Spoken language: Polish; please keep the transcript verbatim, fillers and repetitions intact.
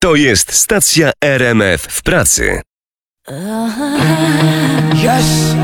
To jest stacja R M F w pracy. Yes!